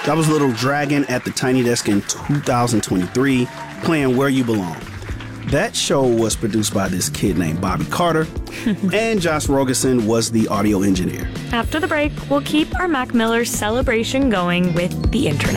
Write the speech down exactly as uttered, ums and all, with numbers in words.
That was Little Dragon at the Tiny Desk in two thousand twenty-three, playing Where You Belong. That show was produced by this kid named Bobby Carter, and Josh Rogerson was the audio engineer. After the break, we'll keep our Mac Miller celebration going with the internet.